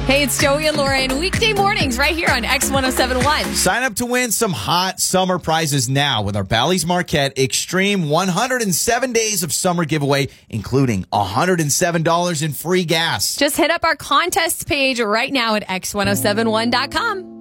Hey, it's Joey and Lauren. Weekday mornings right here on X1071. Sign up to win some hot summer prizes now with our Bally's Marquette Extreme 107 Days of Summer giveaway, including $107 in free gas. Just hit up our contest page right now at X1071.com.